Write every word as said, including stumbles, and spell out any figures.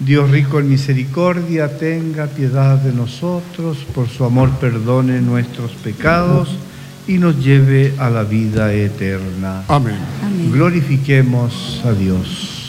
Dios rico en misericordia, tenga piedad de nosotros, por su amor perdone nuestros pecados y nos lleve a la vida eterna. Amén. Amén. Glorifiquemos a Dios.